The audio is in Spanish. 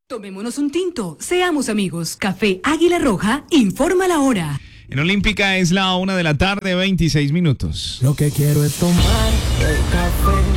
Tomémonos un tinto, seamos amigos. Café Águila Roja informa la hora. En Olímpica es la 1:26 p.m. Lo que quiero es tomar el café